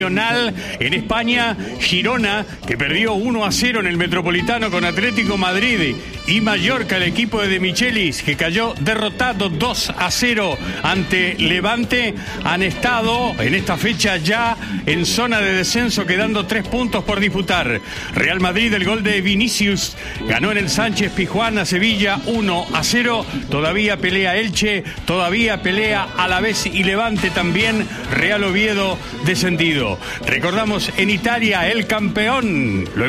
En España, Girona, que perdió 1-0 en el Metropolitano con Atlético Madrid, y Mallorca, el equipo de Michelis, que cayó derrotado 2-0 ante Levante, han estado en esta fecha ya en zona de descenso, quedando 3 puntos por disputar. Real Madrid, el gol de Vinicius, ganó en el Sánchez Pizjuán a Sevilla 1-0. Todavía pelea Elche, todavía pelea Alavés y Levante también. Real Oviedo descendido. Recordamos, en Italia el campeón lo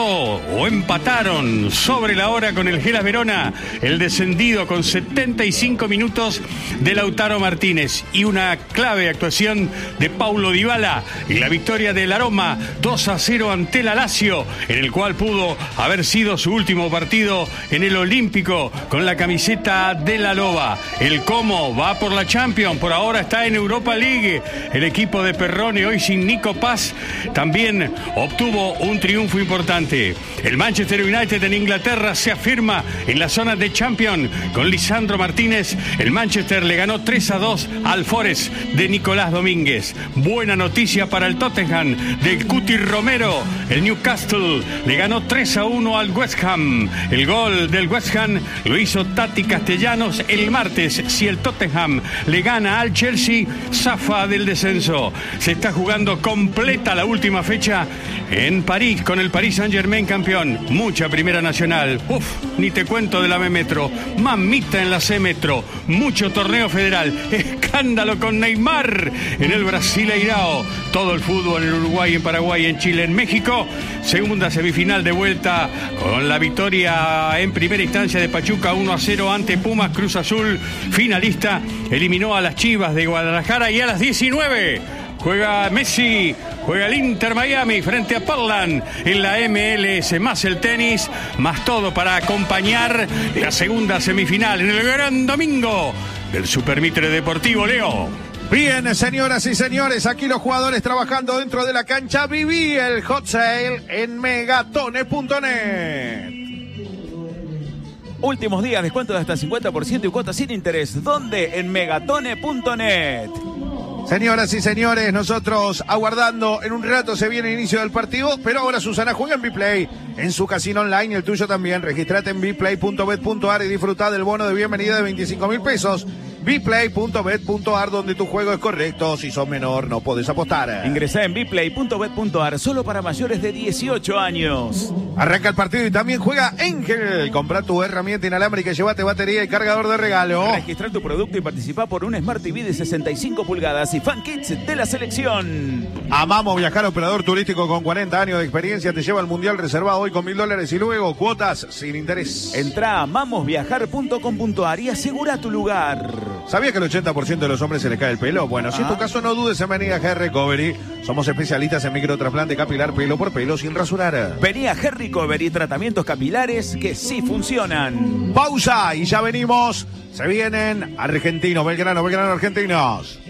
empataron sobre la hora con el Hellas Verona, el descendido con 75 minutos de Lautaro Martínez y una clave actuación de Paulo Dybala, y la victoria del Roma 2-0 ante la Lazio, en el cual pudo haber sido su último partido en el Olímpico con la camiseta de la Loba. El Como va por la Champions, por ahora está en Europa League. El equipo de Perrone, hoy sin Nico Paz, también obtuvo un triunfo importante. El Manchester United en Inglaterra se afirma en la zona de Champions con Lisandro Martínez. El Manchester le ganó 3-2 al Forest de Nicolás Domínguez. Buena noticia para el Tottenham del Cuti Romero. El Newcastle le ganó 3-1 al West Ham. El gol del West Ham lo hizo Tati Castellanos el martes. Si el Tottenham le gana al Chelsea, zafa del descenso. Se está jugando completa la última fecha en París con el Paris Saint-Germain campeón. Mucha primera nacional. Ni te cuento de la B-Metro. Mamita en la C-Metro. Mucho torneo federal. Escándalo con Neymar en el Brasileirao. Todo el fútbol en Uruguay, en Paraguay, en Chile, en México. Segunda semifinal de vuelta con la victoria en primera instancia de Pachuca 1-0 ante Pumas. Cruz Azul, finalista, eliminó a las Chivas de Guadalajara, y a las 19 juega Messi, juega el Inter Miami frente a Portland en la MLS, más el tenis, más todo para acompañar la segunda semifinal en el gran domingo del Super Mitre Deportivo. Leo. Bien, señoras y señores, aquí los jugadores trabajando dentro de la cancha. Viví el hot sale en megatone.net. Últimos días, descuento de hasta 50% y cuotas sin interés. ¿Dónde? En megatone.net. Señoras y señores, nosotros aguardando, en un rato se viene el inicio del partido, pero ahora Susana juega en Bplay, en su casino online, el tuyo también. Registrate en bplay.bet.ar y disfruta del bono de bienvenida de 25.000 pesos. bplay.bet.ar, donde tu juego es correcto. Si sos menor, no podés apostar. Ingresá en bplay.bet.ar, solo para mayores de 18 años. Arranca el partido y también juega Engel. Comprá tu herramienta inalámbrica y llévate batería y cargador de regalo. Registrar tu producto y participá por un Smart TV de 65 pulgadas y Fan Kits de la selección. Amamos Viajar, operador turístico con 40 años de experiencia. Te lleva al Mundial reservado hoy con $1.000 y luego cuotas sin interés. Entrá a amamosviajar.com.ar y asegura tu lugar. ¿Sabías que el 80% de los hombres se les cae el pelo? Bueno, si es tu caso, no dudes en venir a Hair Recovery. Somos especialistas en microtrasplante capilar, pelo por pelo, sin rasurar. Vení a Hair Recovery, tratamientos capilares que sí funcionan. Pausa y ya venimos. Se vienen argentinos, Belgrano, Argentinos.